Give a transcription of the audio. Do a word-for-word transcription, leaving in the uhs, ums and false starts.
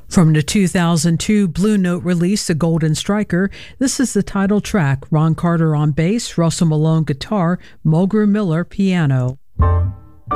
From the two thousand two Blue Note release, The Golden Striker, this is the title track. Ron Carter on bass, Russell Malone guitar, Mulgrew Miller piano.